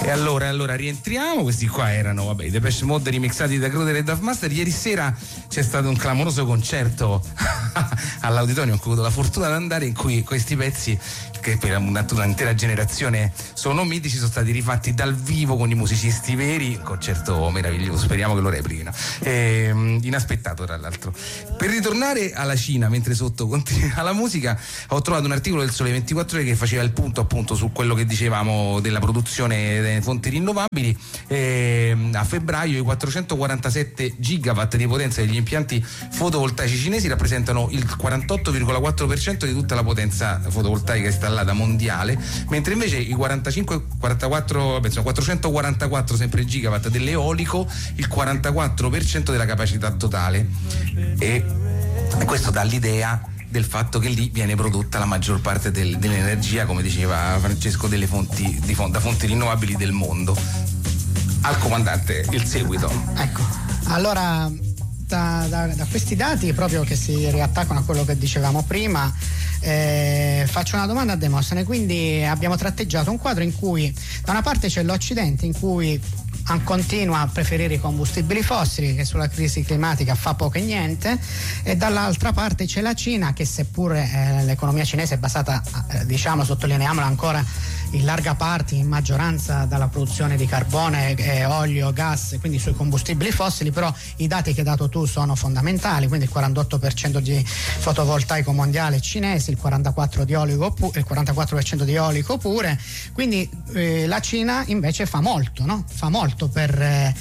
E allora rientriamo. Questi qua erano i Depeche Mode remixati da Crowder e Duff Master. Ieri sera c'è stato un clamoroso concerto all'Auditorium, ho avuto la fortuna di andare, in cui questi pezzi, che per un'intera generazione sono mitici, sono stati rifatti dal vivo con i musicisti veri. Un concerto meraviglioso, speriamo che lo replichino. Inaspettato, tra l'altro. Per ritornare alla Cina, mentre sotto continua la musica, ho trovato un articolo del Sole 24 Ore che faceva il punto appunto su quello che dicevamo della produzione delle fonti rinnovabili. A febbraio i 447 gigawatt di potenza degli impianti fotovoltaici cinesi rappresentano il 48,4% di tutta la potenza fotovoltaica installata mondiale, mentre invece i 444 sempre gigawatt dell'eolico, il 44% della capacità totale. E questo dà l'idea del fatto che lì viene prodotta la maggior parte dell'energia, come diceva Francesco, da fonti rinnovabili del mondo. Al comandante il seguito. Ecco, allora da questi dati proprio che si riattaccano a quello che dicevamo prima, faccio una domanda a Demostene. Quindi abbiamo tratteggiato un quadro in cui da una parte c'è l'Occidente, in cui continua a preferire i combustibili fossili, che sulla crisi climatica fa poco e niente, e dall'altra parte c'è la Cina, che seppure l'economia cinese è basata, sottolineiamola ancora, in larga parte, in maggioranza, dalla produzione di carbone, olio, gas, quindi sui combustibili fossili, però i dati che hai dato tu sono fondamentali. Quindi il 48% di fotovoltaico mondiale cinese, il 44% di eolico pure. Quindi la Cina invece fa molto, no? Fa molto per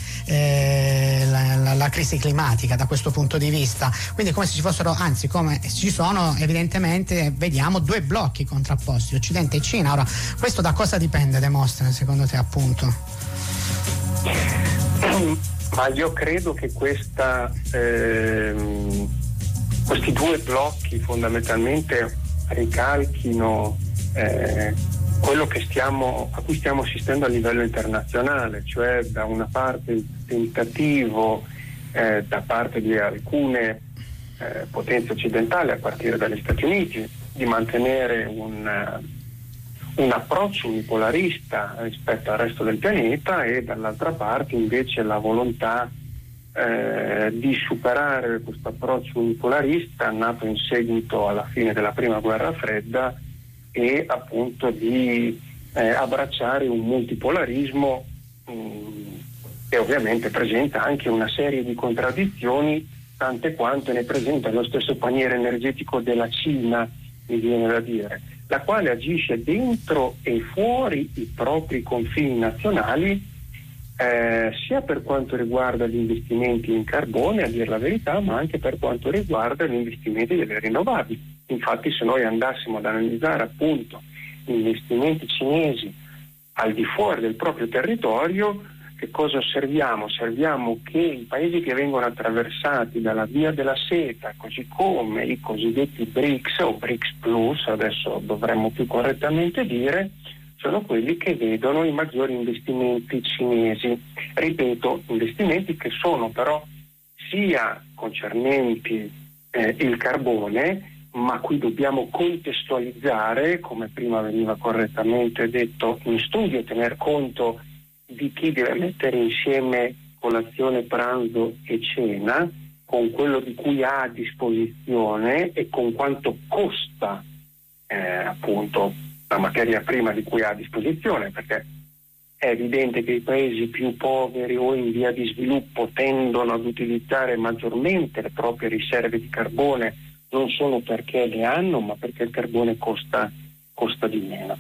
la crisi climatica da questo punto di vista. Quindi come se ci fossero, anzi come ci sono, evidentemente vediamo due blocchi contrapposti, Occidente e Cina. Ora, questo da cosa dipende, Demostene, secondo te, appunto? Ma io credo che questi due blocchi fondamentalmente ricalchino quello a cui stiamo assistendo a livello internazionale, cioè da una parte il tentativo da parte di alcune potenze occidentali, a partire dagli Stati Uniti, di mantenere un approccio unipolarista rispetto al resto del pianeta, e dall'altra parte invece la volontà di superare questo approccio unipolarista nato in seguito alla fine della prima guerra fredda, e appunto di abbracciare un multipolarismo che ovviamente presenta anche una serie di contraddizioni, tante quante ne presenta lo stesso paniere energetico della Cina, mi viene da dire, la quale agisce dentro e fuori i propri confini nazionali, sia per quanto riguarda gli investimenti in carbone, a dire la verità, ma anche per quanto riguarda gli investimenti delle rinnovabili. Infatti, se noi andassimo ad analizzare appunto gli investimenti cinesi al di fuori del proprio territorio, che cosa osserviamo? Osserviamo che i paesi che vengono attraversati dalla via della seta, così come i cosiddetti BRICS o BRICS Plus, adesso dovremmo più correttamente dire, sono quelli che vedono i maggiori investimenti cinesi. Ripeto, investimenti che sono però sia concernenti il carbone, ma qui dobbiamo contestualizzare, come prima veniva correttamente detto in studio, tener conto di chi deve mettere insieme colazione, pranzo e cena, con quello di cui ha a disposizione e con quanto costa appunto la materia prima di cui ha a disposizione, perché è evidente che i paesi più poveri o in via di sviluppo tendono ad utilizzare maggiormente le proprie riserve di carbone, non solo perché le hanno, ma perché il carbone costa di meno.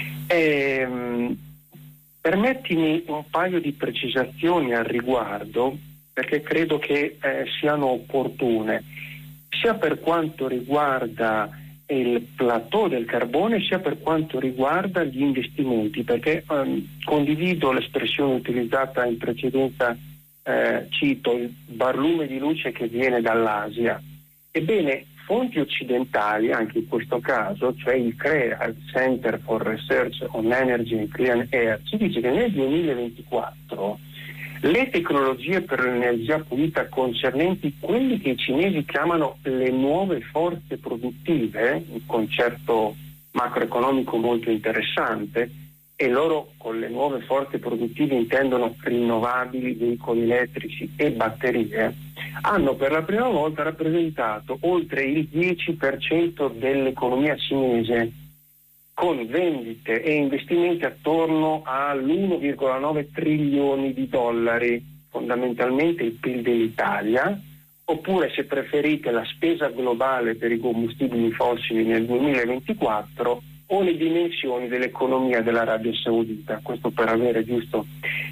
Permettimi un paio di precisazioni al riguardo, perché credo che siano opportune, sia per quanto riguarda il plateau del carbone, sia per quanto riguarda gli investimenti, perché condivido l'espressione utilizzata in precedenza, cito il barlume di luce che viene dall'Asia. Ebbene, fonti occidentali, anche in questo caso, cioè il CREA, il Center for Research on Energy and Clean Air, ci dice che nel 2024 le tecnologie per l'energia pulita concernenti quelli che i cinesi chiamano le nuove forze produttive, un concetto macroeconomico molto interessante, e loro con le nuove forze produttive intendono rinnovabili, veicoli elettrici e batterie, hanno per la prima volta rappresentato oltre il 10% dell'economia cinese, con vendite e investimenti attorno all'1,9 trilioni di dollari, fondamentalmente il PIL dell'Italia, oppure se preferite la spesa globale per i combustibili fossili nel 2024 o le dimensioni dell'economia dell'Arabia Saudita, questo per avere giusto